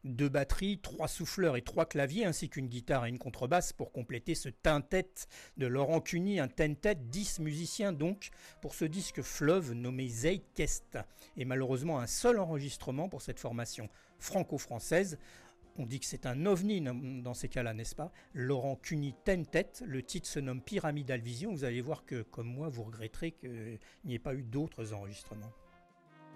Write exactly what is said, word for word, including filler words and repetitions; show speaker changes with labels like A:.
A: Deux batteries, trois souffleurs et trois claviers, ainsi qu'une guitare et une contrebasse pour compléter ce quintet de Laurent Cuny, un quintet, dix musiciens donc, pour ce disque fleuve nommé Zeitgeist. Et malheureusement un seul enregistrement pour cette formation franco-française. On dit que c'est un ovni dans ces cas-là, n'est-ce pas? Laurent Cuny Quintet, le titre se nomme Pyramidal Vision. Vous allez voir que, comme moi, vous regretterez qu'il n'y ait pas eu d'autres enregistrements.